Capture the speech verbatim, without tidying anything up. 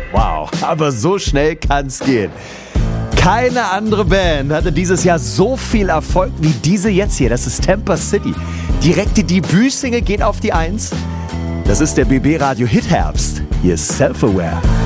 Wow, aber so schnell kann's gehen. Keine andere Band hatte dieses Jahr so viel Erfolg wie diese jetzt hier. Das ist Tampa City. Direkte Debütsingle geht auf die Eins. Das ist der B B Radio Hit Herbst. Hier ist Self-Aware.